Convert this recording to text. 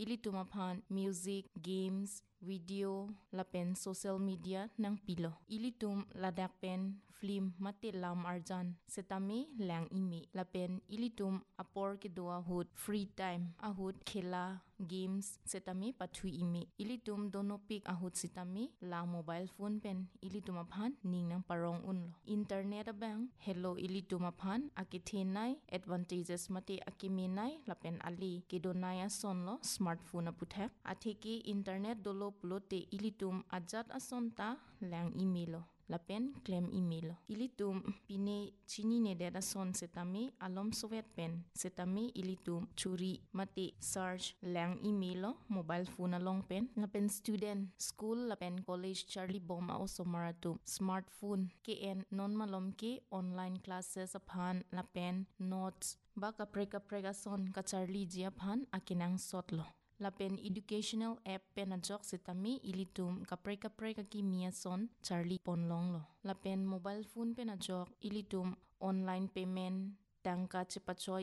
ilitum aphan music, games, video, lapen social media nang pilo. Ilitum ladak pen film mate lam arjan setami lang imi. Lapen ilitum apor ke doa hut free time ahut khela games setami pathui imi. Ilitum donopik ahut setami la mobile phone pen ilitum aphan ning nang parong unlo. Internet abang hello ilitum aphan akithenai advantages mate akiminai lapen ali kedonaya sonlo smartphone aputhak atheki internet dolo pulote ilitum ajat asonta lang emailo lapen claim emailo ilitum pine chini ne data son setami alom soviet pen setami ilitum churi mate search lang emailo mobile phone along pen lapen student school lapen college charlie bom also maratum smartphone kn non malom ke online classes aphan lapen notes ba kapre son ka charlie jia phan akinang sotlo lapen educational app pen ajok setami ilitum kapre ka kimia son charlie ponlong lo lapen mobile phone pen ajok ilitum online payment tangka chepachoy